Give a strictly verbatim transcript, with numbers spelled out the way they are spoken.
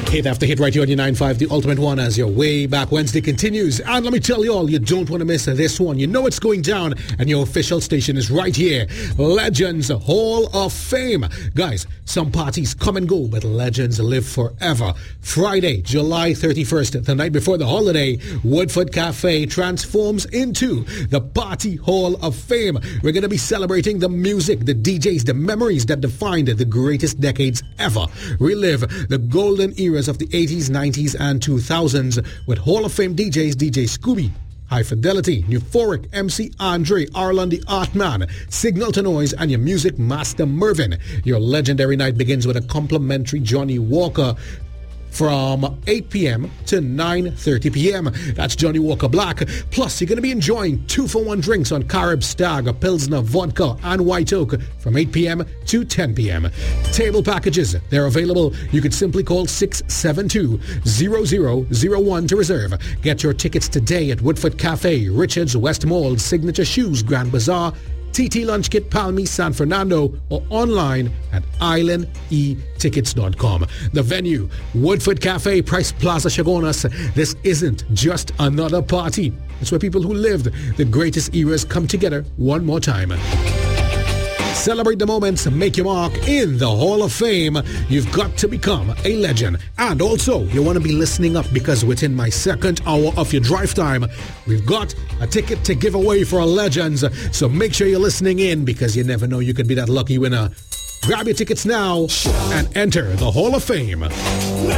Hit after hit right here on your nine five, the ultimate one, as your Way Back Wednesday continues. And let me tell you all, you don't want to miss this one. You know it's going down, and your official station is right here. Legends Hall of Fame. Guys, some parties come and go, but legends live forever. Friday, July thirty-first, the night before the holiday, Woodford Cafe transforms into the Party Hall of Fame. We're going to be celebrating the music, the D Js, the memories that defined the greatest decades ever. Relive the golden eras of the eighties, nineties, and two thousands with Hall of Fame D Js, D J Scooby, High Fidelity, Euphoric, M C Andre, Arlon the Artman, Signal to Noise, and your music master Mervin. Your legendary night begins with a complimentary Johnny Walker from eight p.m. to nine thirty p.m. That's Johnny Walker Black. Plus, you're going to be enjoying two-for-one drinks on Carib Stag, Pilsner, Vodka, and White Oak from eight p.m. to ten p.m. Table packages, they're available. You could simply call six seven two, zero zero zero one to reserve. Get your tickets today at Woodford Cafe, Richards, West Mall, Signature Shoes, Grand Bazaar, T T Lunch Kit, Palmy, San Fernando, or online at island e tickets dot com. The venue, Woodford Cafe, Price Plaza, Chagonas. This isn't just another party. It's where people who lived the greatest eras come together one more time. Celebrate the moments, make your mark in the Hall of Fame. You've got to become a legend. And also, you want to be listening up, because within my second hour of your drive time, we've got a ticket to give away for our legends. So make sure you're listening in, because you never know, you could be that lucky winner. Grab your tickets now and enter the Hall of Fame.